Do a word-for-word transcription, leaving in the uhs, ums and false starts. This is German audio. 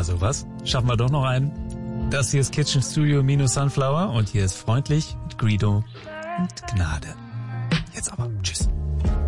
sowas. Schaffen wir doch noch einen. Das hier ist Kitchen Studio minus Sunflower und hier ist freundlich mit Guido und Gnade. Jetzt aber. Tschüss.